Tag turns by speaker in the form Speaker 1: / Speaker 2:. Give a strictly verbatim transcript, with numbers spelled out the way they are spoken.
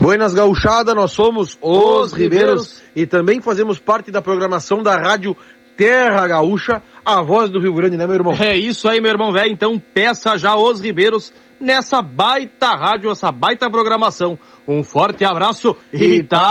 Speaker 1: Buenas gauchada, nós somos os, os Ribeiros, Ribeiros e também fazemos parte da programação da rádio Terra Gaúcha, a voz do Rio Grande, né, meu irmão?
Speaker 2: É isso aí, meu irmão velho. Então peça já os Ribeiros nessa baita rádio, essa baita programação. Um forte abraço e tá